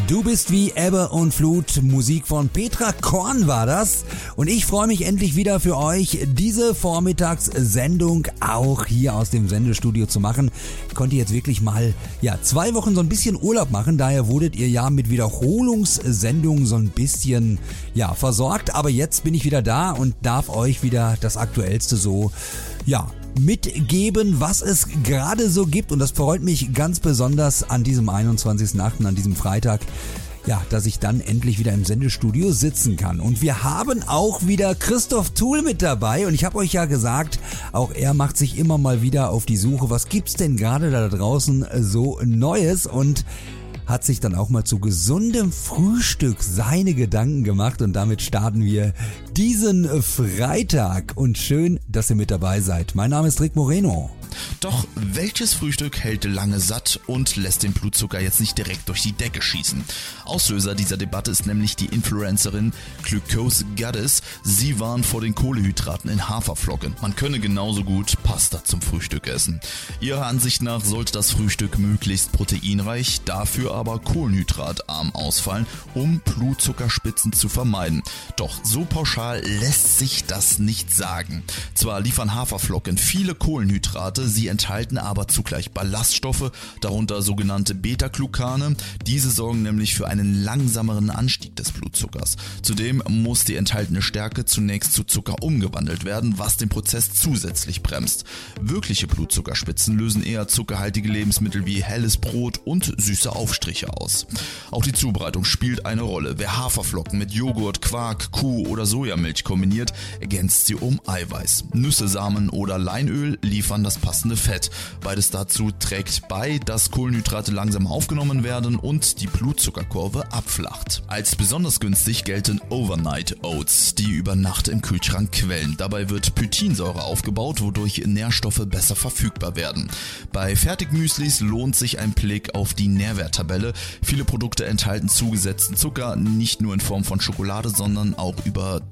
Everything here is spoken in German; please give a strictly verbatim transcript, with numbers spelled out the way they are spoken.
Du bist wie Ebbe und Flut, Musik von Petra Korn war das. Und ich freue mich endlich wieder für euch, diese Vormittagssendung auch hier aus dem Sendestudio zu machen. Ich konnte jetzt wirklich mal ja zwei Wochen so ein bisschen Urlaub machen, daher wurdet ihr ja mit Wiederholungssendungen so ein bisschen ja versorgt. Aber jetzt bin ich wieder da und darf euch wieder das Aktuellste so ja mitgeben, was es gerade so gibt, und das freut mich ganz besonders an diesem einundzwanzigsten achten, an diesem Freitag, ja, dass ich dann endlich wieder im Sendestudio sitzen kann. Und wir haben auch wieder Christoph Thuhl mit dabei, und ich habe euch ja gesagt, auch er macht sich immer mal wieder auf die Suche, was gibt's denn gerade da draußen so Neues, und hat sich dann auch mal zu gesundem Frühstück seine Gedanken gemacht, und damit starten wir diesen Freitag, und schön, dass ihr mit dabei seid. Mein Name ist Rick Moreno. Doch welches Frühstück hält lange satt und lässt den Blutzucker jetzt nicht direkt durch die Decke schießen? Auslöser dieser Debatte ist nämlich die Influencerin Glucose Goddess. Sie warnt vor den Kohlenhydraten in Haferflocken. Man könne genauso gut Pasta zum Frühstück essen. Ihrer Ansicht nach sollte das Frühstück möglichst proteinreich, dafür aber kohlenhydratarm ausfallen, um Blutzuckerspitzen zu vermeiden. Doch so pauschal lässt sich das nicht sagen. Zwar liefern Haferflocken viele Kohlenhydrate, sie enthalten aber zugleich Ballaststoffe, darunter sogenannte Beta-Glucane. Diese sorgen nämlich für einen langsameren Anstieg des Blutzuckers. Zudem muss die enthaltene Stärke zunächst zu Zucker umgewandelt werden, was den Prozess zusätzlich bremst. Wirkliche Blutzuckerspitzen lösen eher zuckerhaltige Lebensmittel wie helles Brot und süße Aufstriche aus. Auch die Zubereitung spielt eine Rolle. Wer Haferflocken mit Joghurt, Quark, Kuh- oder Sojamilch kombiniert, ergänzt sie um Eiweiß. Nüsse, Samen oder Leinöl liefern das passende Fett. Beides dazu trägt bei, dass Kohlenhydrate langsam aufgenommen werden und die Blutzuckerkurve abflacht. Als besonders günstig gelten Overnight Oats, die über Nacht im Kühlschrank quellen. Dabei wird Phytinsäure aufgebaut, wodurch Nährstoffe besser verfügbar werden. Bei Fertigmüslis lohnt sich ein Blick auf die Nährwerttabelle. Viele Produkte enthalten zugesetzten Zucker, nicht nur in Form von Schokolade, sondern auch über